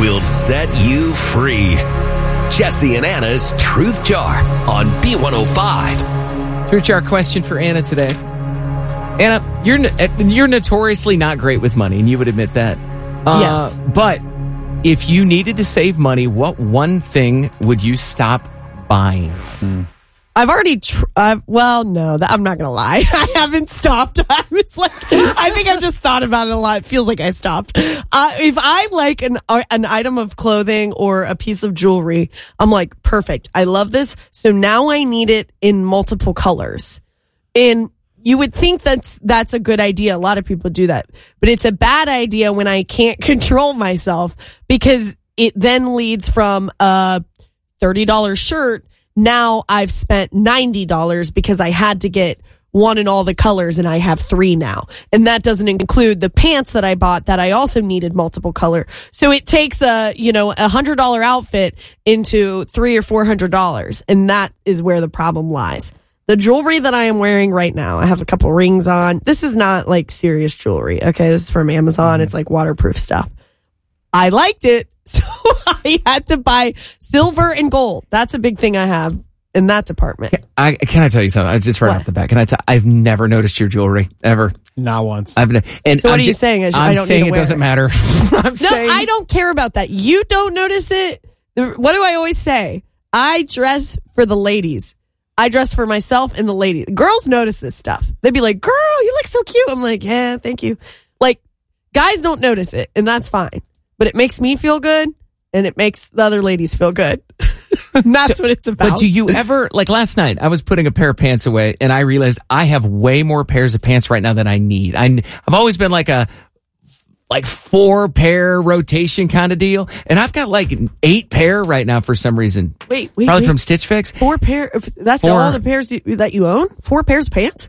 will set you free. Jesse and Anna's Truth Jar on B105. Truth Jar question for Anna today. Anna, you're notoriously not great with money, and you would admit that. Yes. But if you needed to save money, what one thing would you stop buying? I've already, I'm not going to lie. I haven't stopped. I think I've just thought about it a lot. It feels like I stopped. If I like an item of clothing or a piece of jewelry, I'm like, perfect. I love this. So now I need it in multiple colors. And you would think that's a good idea. A lot of people do that. But it's a bad idea when I can't control myself, because it then leads from a $30 shirt. Now I've spent $90 because I had to get one in all the colors, and I have 3 now. And that doesn't include the pants that I bought that I also needed multiple color. So it takes a $100 outfit into $300 or $400. And that is where the problem lies. The jewelry that I am wearing right now, I have a couple rings on. This is not like serious jewelry. Okay. This is from Amazon. It's like waterproof stuff. I liked it. So I had to buy silver and gold. That's a big thing I have in that department. Can I tell you something? I just right off the bat. I've never noticed your jewelry ever. Not once. So what are you saying? I'm saying it doesn't matter. I don't care about that. You don't notice it. What do I always say? I dress for the ladies. I dress for myself and the ladies. Girls notice this stuff. They'd be like, girl, you look so cute. I'm like, yeah, thank you. Like, guys don't notice it, and that's fine. But it makes me feel good, and it makes the other ladies feel good. And that's what it's about. But do you ever, like last night, I was putting a pair of pants away, and I realized I have way more pairs of pants right now than I need. I've always been like a 4-pair rotation kind of deal, and I've got like 8 pair right now for some reason. Wait. Probably from Stitch Fix. 4 pair? That's all the pairs that you own? 4 pairs of pants?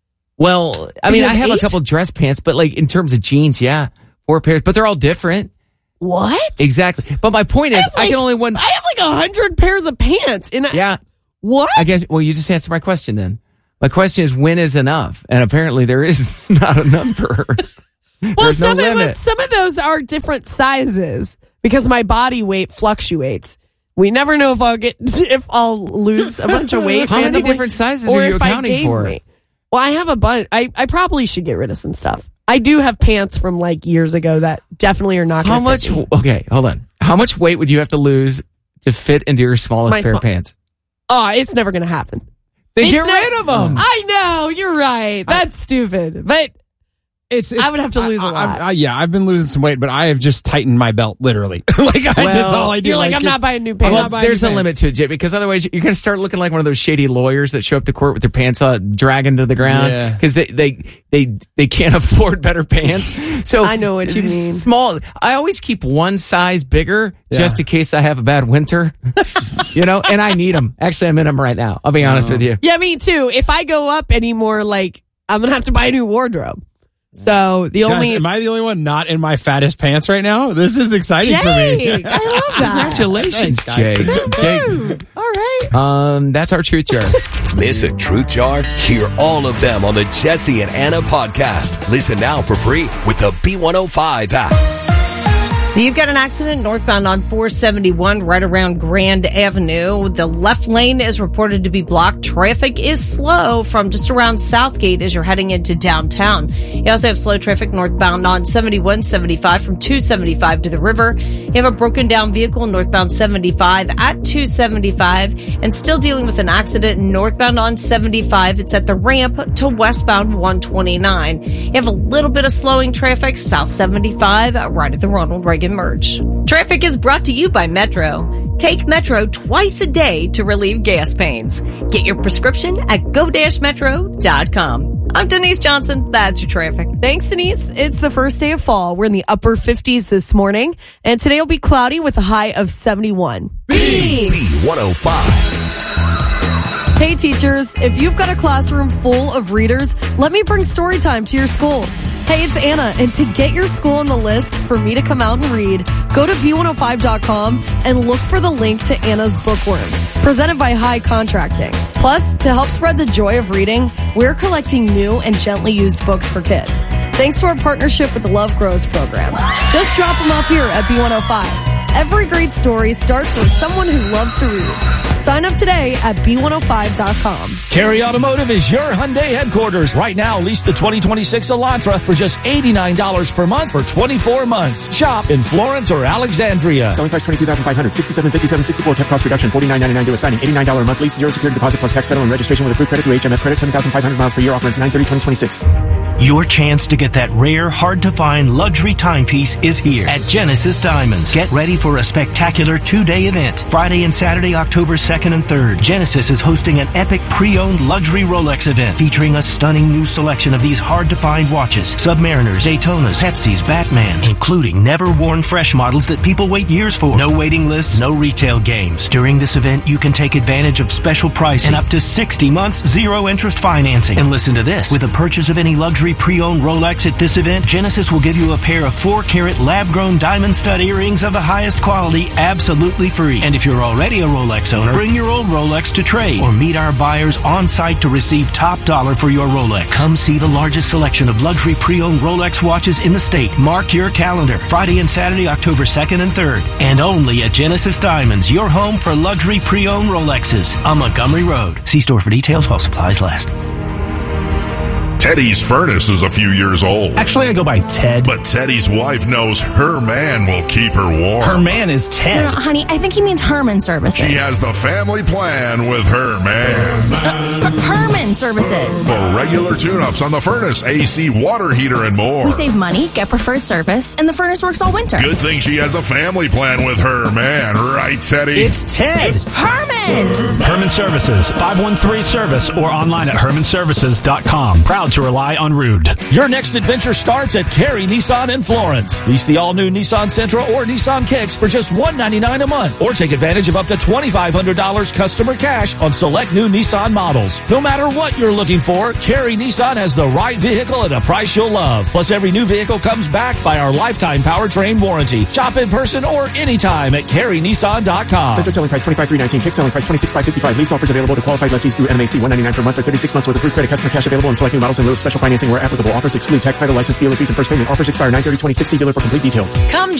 Well, I mean, I have 8? A couple dress pants, but like in terms of jeans, yeah, 4 pairs, but they're all different. What? Exactly. But my point is, I can only one. I have like 100 pairs of pants. Yeah. What? I guess, well, you just answered my question then. My question is, when is enough? And apparently there is not a number. Well, some of those are different sizes because my body weight fluctuates. We never know if I'll lose a bunch of weight. How many different sizes are you accounting for? Weight. Well, I have a bunch. I probably should get rid of some stuff. I do have pants from like years ago that definitely are not going to fit me. Okay, hold on. How much weight would you have to lose to fit into your smallest pair of pants? Oh, it's never going to happen. Then get rid of them. I know. You're right. That's stupid. But I would have to lose a lot. I've been losing some weight, but I have just tightened my belt, literally. That's all I do. You're like, I'm not buying new pants. Well, there's a limit to it, Jay, because otherwise you're going to start looking like one of those shady lawyers that show up to court with their pants dragging to the ground because they can't afford better pants. So I know what you mean. Small. I always keep one size bigger just in case I have a bad winter, and I need them. Actually, I'm in them right now. I'll be honest with you. Yeah, me too. If I go up anymore, like I'm going to have to buy a new wardrobe. So am I the only one not in my fattest pants right now? This is exciting for me. I love that. Congratulations, Jay. All right. That's our Truth Jar. Miss a Truth Jar? Hear all of them on the Jesse and Anna podcast. Listen now for free with the B105 app. You've got an accident northbound on 471 right around Grand Avenue. The left lane is reported to be blocked. Traffic is slow from just around Southgate as you're heading into downtown. You also have slow traffic northbound on 7175 from 275 to the river. You have a broken down vehicle northbound 75 at 275 and still dealing with an accident northbound on 75. It's at the ramp to westbound 129. You have a little bit of slowing traffic south 75 right at the Ronald Reagan merge. Traffic is brought to you by Metro. Take Metro twice a day to relieve gas pains. Get your prescription at go-metro.com. I'm Denise Johnson. That's your traffic. Thanks, Denise. It's the first day of fall. We're in the upper 50s this morning, and today will be cloudy with a high of 71. B105. Hey teachers, if you've got a classroom full of readers, let me bring story time to your school. Hey, it's Anna, and to get your school on the list for me to come out and read, go to B105.com and look for the link to Anna's Bookworms, presented by High Contracting. Plus, to help spread the joy of reading, we're collecting new and gently used books for kids. Thanks to our partnership with the Love Grows program. Just drop them off here at B105. Every great story starts with someone who loves to read. Sign up today at B105.com. Carey Automotive is your Hyundai headquarters. Right now, lease the 2026 Elantra for just $89 per month for 24 months. Shop in Florence or Alexandria. Selling price $22,500, $67,57.64, kept cost reduction, $49.99 due at signing, $89 a month lease, 0 security deposit plus tax title and registration with approved credit through HMF credit, 7,500 miles per year, offer ends 9/30/2026. Your chance to get that rare, hard-to-find luxury timepiece is here at Genesis Diamonds. Get ready for a spectacular 2-day event. Friday and Saturday, October 2nd and 3rd. Genesis is hosting an epic pre-owned luxury Rolex event featuring a stunning new selection of these hard-to-find watches. Submariners, Daytonas, Pepsis, Batmans, including never-worn fresh models that people wait years for. No waiting lists, no retail games. During this event, you can take advantage of special pricing and up to 60 months, zero-interest financing. And listen to this. With a purchase of any luxury pre-owned Rolex at this event, Genesis will give you a pair of 4-carat lab-grown diamond stud earrings of the highest quality absolutely free. And if you're already a Rolex owner, bring your old Rolex to trade or meet our buyers on site to receive top dollar for your Rolex. Come see the largest selection of luxury pre-owned Rolex watches in the state. Mark your calendar. Friday and Saturday, October 2nd and 3rd. And only at Genesis Diamonds, your home for luxury pre-owned Rolexes on Montgomery Road. See store for details while supplies last. Teddy's furnace is a few years old. Actually, I go by Ted. But Teddy's wife knows her man will keep her warm. Her man is Ted. No, honey, I think he means Herman Services. She has the family plan with her man. Herman Services. For regular tune-ups on the furnace, AC, water heater, and more. We save money, get preferred service, and the furnace works all winter. Good thing she has a family plan with her man. Right, Teddy? It's Ted. It's Herman. Herman Services, 513-SERVICE or online at hermanservices.com. Proud to rely on Rude. Your next adventure starts at Carey Nissan in Florence. Lease the all-new Nissan Sentra or Nissan Kicks for just $199 a month, or take advantage of up to $2,500 customer cash on select new Nissan models. No matter what you're looking for, Carey Nissan has the right vehicle at a price you'll love. Plus, every new vehicle comes backed by our lifetime powertrain warranty. Shop in person or anytime at CareyNissan.com. Sentra selling price $25,319, Kick selling price $26,555. Lease offers available to qualified lessees through NMAC, $199 per month for 36 months with approved credit, customer cash available, and select new models in lieu of special financing where applicable. Offers exclude tax title, license, dealer fees, and first payment. Offers expire 9/30/2060. Dealer for complete details. Come